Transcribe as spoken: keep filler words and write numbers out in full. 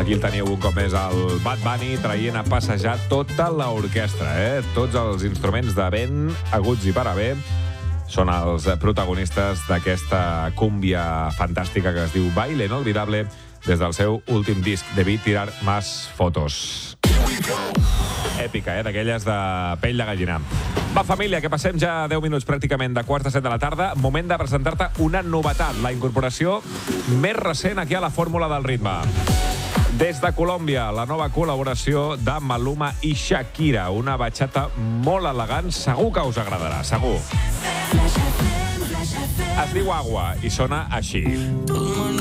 Aquí el teniu un cop més el Bad Bunny traient a passejar tota l'orquestra, eh? Tots els instruments de vent, aguts i per a bé, són els protagonistes d'aquesta cúmbia fantàstica que es diu Baile Inolvidable des del seu últim disc, Debí tirar más fotos. Èpica, eh? D'aquelles de pell de gallina. Va, família, que passem ja deu minuts pràcticament de quarts de set de la tarda. Moment de presentar-te una novetat, la incorporació més recent aquí a la Fórmula del Ritme. Des de Colòmbia, la nova col·laboració de Maluma i Shakira. Una batxata molt elegant, segur que us agradarà, segur. Es diu Agua i sona així.